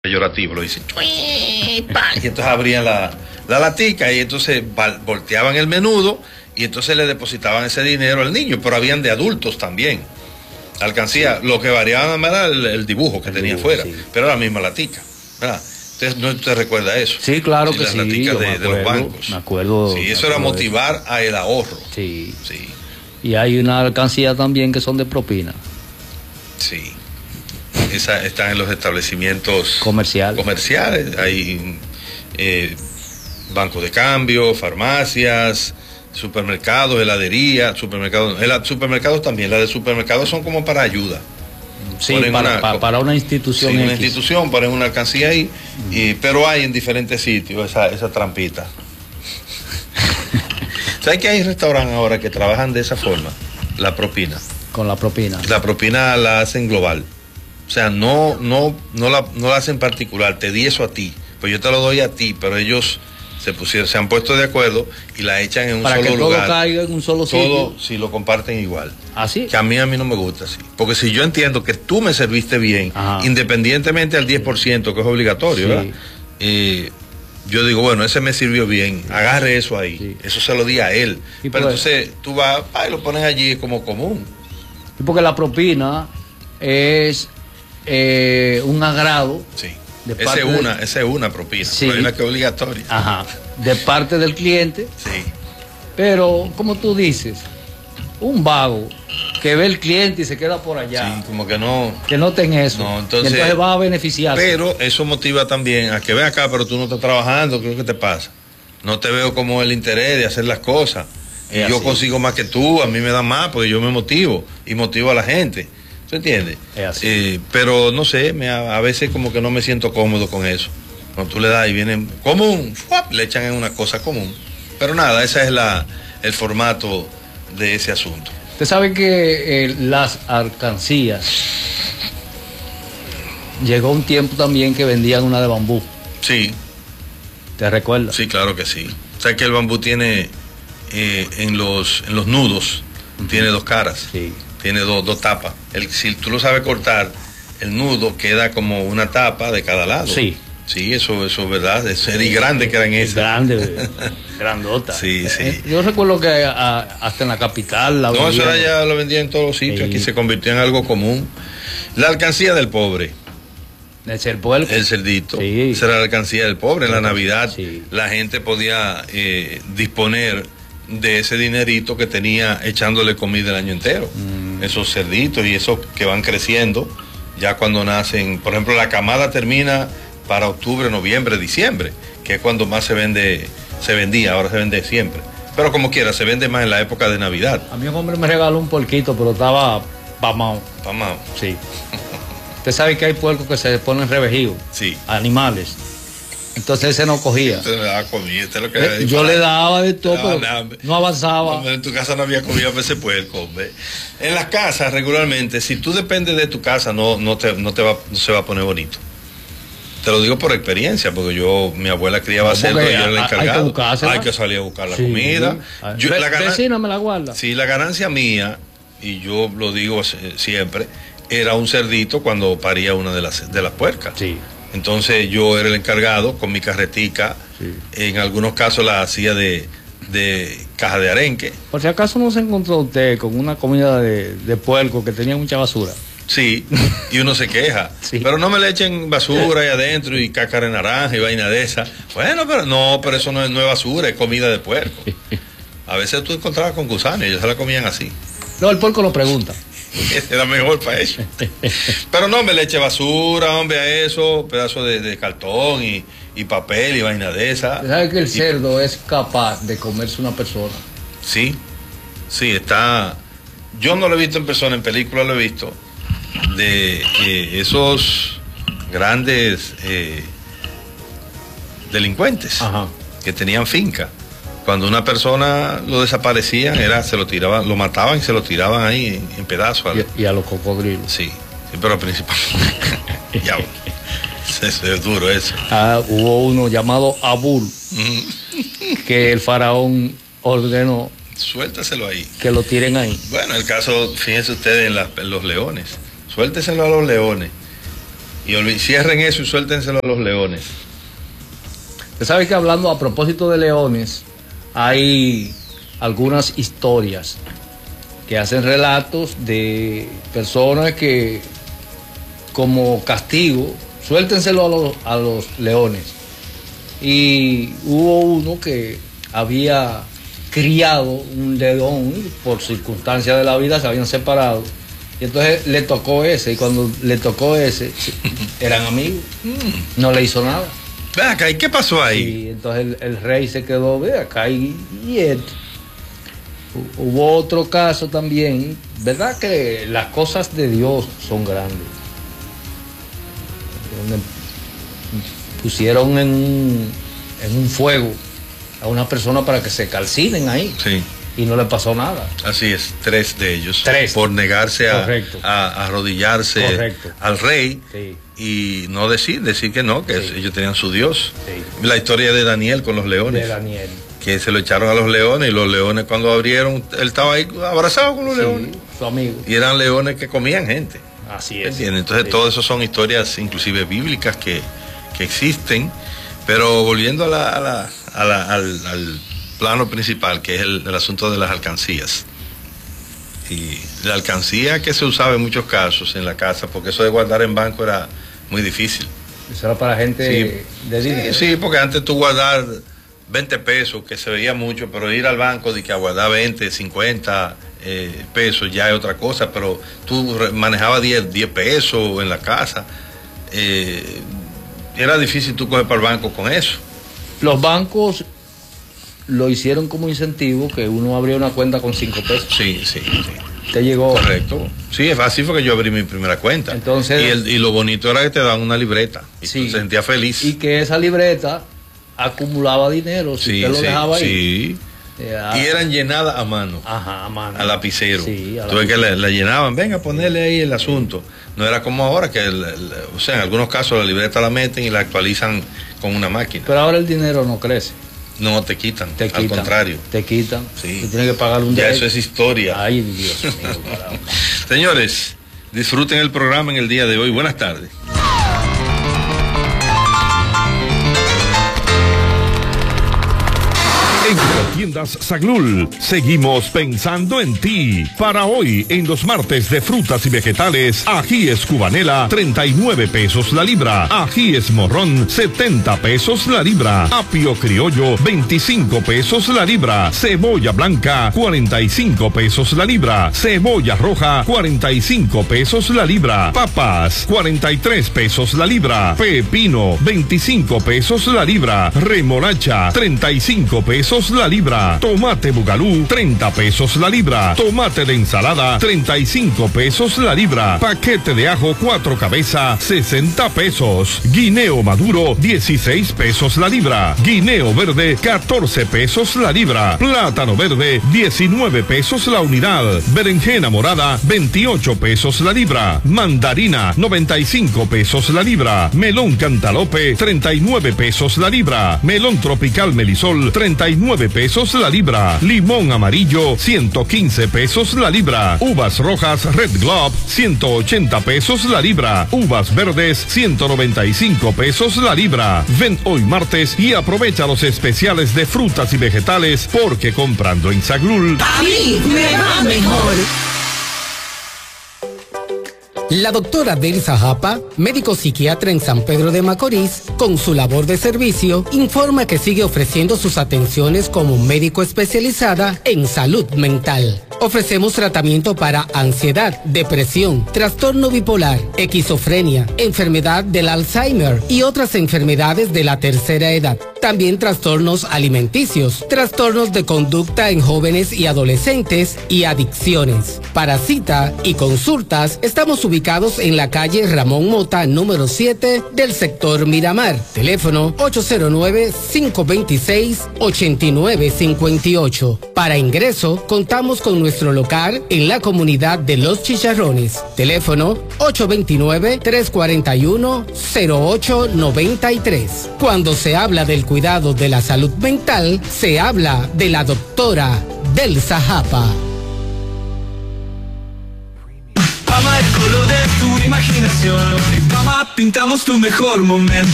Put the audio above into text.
peyorativo, lo dicen, y entonces abrían la latica y entonces volteaban el menudo y entonces le depositaban ese dinero al niño, pero habían de adultos también. Alcancía, sí. Lo que variaba era el dibujo que tenía afuera, sí. Pero era la misma latica, ¿verdad? Entonces, ¿no te recuerda eso? Sí, claro, sí, que las sí. laticas de los bancos. Me acuerdo. Sí, eso era motivar a el ahorro. Sí. Sí. Y hay una alcancía también que son de propina. Sí. Esa están en los establecimientos comerciales. Hay bancos de cambio, farmacias, supermercados, heladería, supermercados también. Las de supermercados son como para ayuda. Sí, para una institución. Sí, una institución, ponen una alcancía ahí, pero hay en diferentes sitios esa trampita. ¿Sabes que hay restaurantes ahora que trabajan de esa forma? La propina. Con la propina. La propina la hacen global. O sea, no la hacen particular, te di eso a ti, pues yo te lo doy a ti, pero ellos se han puesto de acuerdo y la echan en un solo lugar. Para que todo caiga en un solo sitio. Todo, si lo comparten igual. ¿Así? Que a mí no me gusta así. Porque si yo entiendo que tú me serviste bien, ajá, independientemente al 10%, que es obligatorio, sí, ¿verdad? Yo digo, bueno, ese me sirvió bien, agarre eso ahí, sí, eso se lo di a él. Pero entonces tú vas y lo pones allí como común. Y porque la propina es un agrado. Sí. Esa es una propina, sí, pero hay una que es obligatoria. Ajá. De parte del cliente. Sí. Pero, como tú dices, un vago que ve el cliente y se queda por allá. Sí, como que no. Que no tenga eso. No, entonces va a beneficiarse. Pero eso motiva también a que ven acá, pero tú no estás trabajando, ¿qué es lo que te pasa? No te veo como el interés de hacer las cosas. Y yo consigo más que tú, a mí me da más, porque yo me motivo y motivo a la gente. ¿Se entiende? Es así. Pero no sé, a veces como que no me siento cómodo con eso. Cuando tú le das y vienen común, le echan en una cosa común. Pero nada, ese es el formato de ese asunto. Usted sabe que las alcancías, llegó un tiempo también que vendían una de bambú. Sí. ¿Te recuerdas? Sí, claro que sí. O sea que el bambú tiene en los nudos, tiene dos caras. Sí. Tiene dos tapas. Si tú lo sabes cortar, el nudo queda como una tapa de cada lado. Sí. Sí, eso es verdad. Es grande que eran esas. Grande, grandota. Sí, sí. Yo recuerdo que hasta en la capital la vendían. No, eso ya lo vendían en todos los sitios. Sí. Aquí se convirtió en algo común. La alcancía del pobre. El cerdito. Sí. Esa era la alcancía del pobre. En la Navidad, sí, la gente podía disponer de ese dinerito que tenía echándole comida el año entero. Esos cerditos y esos que van creciendo, ya cuando nacen, por ejemplo, la camada termina para octubre, noviembre, diciembre, que es cuando más se vendía, ahora se vende siempre. Pero como quiera, se vende más en la época de Navidad. A mí un hombre me regaló un porquito, pero estaba pamado. Pamado. Sí. Usted sabe que hay puercos que se ponen revejidos. Sí. Animales. Entonces ese no cogía. Usted le daba comida, lo que yo le daba de todo, pero no avanzaba. Hombre, en tu casa no había comida para ese puerco, hombre. En las casas, regularmente, si tú dependes de tu casa, no se va a poner bonito. Te lo digo por experiencia, porque mi abuela criaba cerdo y yo era el encargado. Hay que salir a buscar la comida. Vecina me la guarda. Sí, la ganancia mía, y yo lo digo siempre, era un cerdito cuando paría una de las puercas. Sí. Entonces yo era el encargado con mi carretica, sí, en algunos casos la hacía de caja de arenque. Por si acaso no se encontró usted con una comida de puerco que tenía mucha basura. Sí, y uno se queja. Sí. Pero no me le echen basura ahí adentro y cáscara de naranja y vaina de esa. Bueno, pero eso no es basura, es comida de puerco. A veces tú encontrabas con gusanos y ellos se la comían así. No, el puerco lo pregunta. Era mejor para eso. Pero no me le eche basura, hombre, a eso, pedazos de cartón y papel y vaina de esa. ¿Sabe que el cerdo es capaz de comerse una persona? Sí, sí, está. Yo no lo he visto en persona, en película lo he visto, de esos grandes delincuentes. Ajá. Que tenían finca. Cuando una persona lo desaparecían, se lo tiraban, lo mataban y se lo tiraban ahí en pedazos. Y a los cocodrilos. Sí, pero principalmente. Ya, eso es duro eso. Hubo uno llamado Abul, que el faraón ordenó. Suéltaselo ahí. Que lo tiren ahí. Bueno, el caso, fíjense ustedes en los leones. Suélteselo a los leones. Y cierren eso y suéltenselo a los leones. Usted sabe que hablando a propósito de leones, hay algunas historias que hacen relatos de personas que, como castigo, suéltenselo a los leones. Y hubo uno que había criado un león, por circunstancias de la vida se habían separado, y entonces le tocó ese, y cuando le tocó ese, eran amigos, no le hizo nada. Ve acá, ¿y qué pasó ahí? Y entonces el rey se quedó, ve acá, y esto. Hubo otro caso también, ¿verdad? Que las cosas de Dios son grandes. Donde pusieron en un fuego a una persona para que se calcinen ahí. Sí. Y no le pasó nada. Así es, 3 de ellos. 3. Por negarse Correcto. a arrodillarse Correcto. al rey. Sí. Y no decir que no, que Sí. ellos tenían su Dios. Sí. La historia de Daniel con los leones. De Daniel. Que se lo echaron a los leones y los leones cuando abrieron, él estaba ahí abrazado con los leones. Su amigo. Y eran leones que comían gente. Así es. ¿Entiendes? Entonces, Sí. todo eso son historias inclusive bíblicas que existen. Pero volviendo al plano principal, que es el asunto de las alcancías. Y la alcancía que se usaba en muchos casos en la casa, porque eso de guardar en banco era muy difícil. Eso era para gente de dinero. Sí, porque antes tú guardar 20 pesos, que se veía mucho, pero ir al banco de que a guardar 20, 50 pesos ya es otra cosa, pero tú manejabas 10 pesos en la casa. Era difícil tú coger para el banco con eso. Los bancos lo hicieron como incentivo, que uno abría una cuenta con 5 pesos. Sí. Te llegó. Correcto. Sí, es así fue que yo abrí mi primera cuenta. Entonces, y lo bonito era que te daban una libreta. Y sí, tú te sentías feliz. Y que esa libreta acumulaba dinero si usted lo dejaba ahí. Sí. Y eran llenadas a mano. Ajá, a mano. A lapicero. Sí, Tú ves que la llenaban, venga, ponerle ahí el asunto. No era como ahora, que o sea, en algunos casos la libreta la meten y la actualizan con una máquina. Pero ahora el dinero no crece. No, te quitan. Te al quitan, contrario. Te quitan. Sí. Tú tienes que pagar un Ya derecho. eso es historia. Ay, Dios mío, caramba. Señores, disfruten el programa en el día de hoy. Buenas tardes. En Tiendas Saglul, seguimos pensando en ti. Para hoy, en los martes de frutas y vegetales, ajíes cubanela, 39 pesos la libra. Ajíes morrón, 70 pesos la libra. Apio criollo, 25 pesos la libra. Cebolla blanca, 45 pesos la libra. Cebolla roja, 45 pesos la libra. Papas, 43 pesos la libra. Pepino, 25 pesos la libra. Remolacha, 35 pesos la libra. Tomate bugalú, 30 pesos la libra. Tomate de ensalada, 35 pesos la libra. Paquete de ajo 4 cabezas, 60 pesos. Guineo maduro, 16 pesos la libra. Guineo verde, 14 pesos la libra. Plátano verde, 19 pesos la unidad. Berenjena morada, 28 pesos la libra. Mandarina, 95 pesos la libra. Melón cantalope, 39 pesos la libra. Melón tropical melisol, 39 pesos la libra. Limón amarillo, 115 pesos la libra. Uvas rojas Red Globe, 180 pesos la libra. Uvas verdes, 195 pesos la libra. Ven hoy martes y aprovecha los especiales de frutas y vegetales, porque comprando en Saglul, a mí me va mejor. La doctora Delsa Japa, médico psiquiatra en San Pedro de Macorís, con su labor de servicio, informa que sigue ofreciendo sus atenciones como médico especializada en salud mental. Ofrecemos tratamiento para ansiedad, depresión, trastorno bipolar, esquizofrenia, enfermedad del Alzheimer y otras enfermedades de la tercera edad. También trastornos alimenticios, trastornos de conducta en jóvenes y adolescentes y adicciones. Para cita y consultas, estamos ubicados en la calle Ramón Mota, número 7 del sector Miramar. Teléfono 809-526-8958. Para ingreso, contamos con nuestro local en la comunidad de Los Chicharrones. Teléfono 829-341-0893. Cuando se habla del cuidado de la salud mental, se habla de la doctora Delsa Japa. Ama el color de tu imaginación. diversión. Mamá, pintamos tu mejor momento.